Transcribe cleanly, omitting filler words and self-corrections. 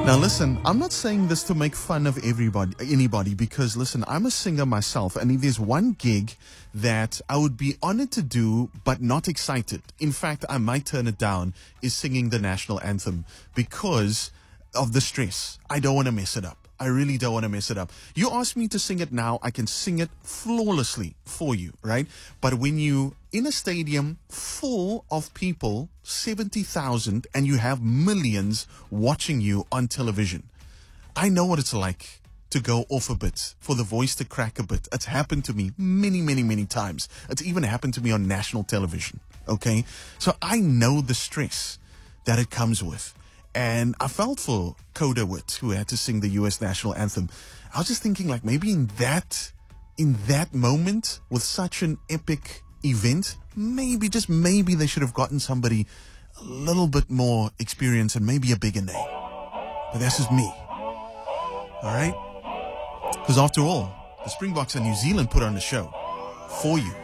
Now listen, I'm not saying this to make fun of anybody, because listen, I'm a singer myself, and if there's one gig that I would be honored to do, but not excited, in fact, I might turn it down, is singing the national anthem, because of the stress. I don't want to mess it up. I really don't want to mess it up. You ask me to sing it now, I can sing it flawlessly for you, right? But when you in a stadium full of people, 70,000, and you have millions watching you on television, I know what it's like to go off a bit, for the voice to crack a bit. It's happened to me many, many, many times. It's even happened to me on national television, okay? So I know the stress that it comes with. And I felt for Coda Witt, who had to sing the US national anthem. I was just thinking, like, maybe in that moment, with such an epic event, maybe, just maybe, they should have gotten somebody a little bit more experience and maybe a bigger name. But that's just me. All right? Because after all, the Springboks and New Zealand put on the show for you.